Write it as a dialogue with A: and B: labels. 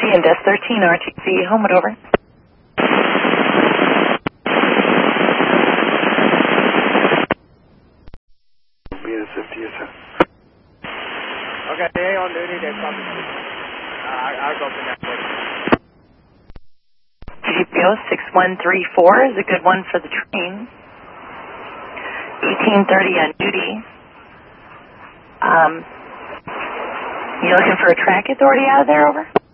A: CNDS 13 RTC, home and over.
B: Okay, they on duty, they probably I'll go for that.
A: GPO 6134 is a good one for the train. 1830 on duty. You looking for a track authority out of there, over?